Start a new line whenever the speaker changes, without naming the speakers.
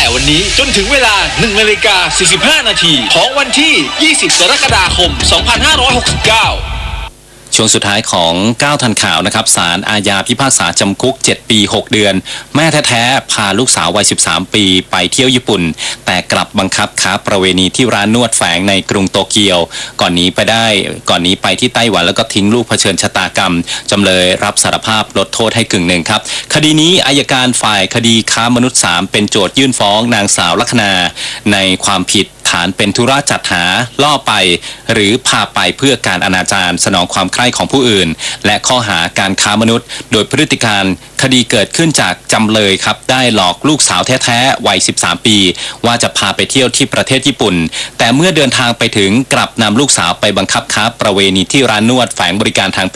วันนี้จนถึงเวลา 1:45 นาทีของวันที่ 20 กรกฎาคม 2569
ช่วงสุดท้ายของ9ทันข่าวนะครับศาลอาญาพิพากษาจำคุก7 ปี 6 เดือนแม่แท้ๆพาลูกสาววัย13 ปีไปเที่ยวญี่ปุ่นแต่กลับบังคับค้าประเวณีที่ร้านนวดแฝงในกรุงโตเกียวก่อนนี้ไปที่ไต้หวันแล้วก็ทิ้งลูกเผชิญชะตากรรมจำเลยรับสารภาพลดโทษให้กึ่งหนึ่งครับคดีนี้อัยการฝ่ายคดีค้ามนุษย์3เป็นโจทยื่นฟ้องนางสาวลัคนาในความผิดฐานเป็นธุระจัดหาล่อไปหรือพาไปเพื่อการอนาจารสนองความใคร่ของผู้อื่นและข้อหาการค้ามนุษย์โดยพฤติการคดีเกิดขึ้นจากจำเลยครับได้หลอกลูกสาวแท้ๆวัย13 ปีว่าจะพาไปเที่ยวที่ประเทศญี่ปุ่นแต่เมื่อเดินทางไปถึงกลับนำลูกสาวไปบังคับค้าประเวณีที่ร้านนวดแฝงบริการทาง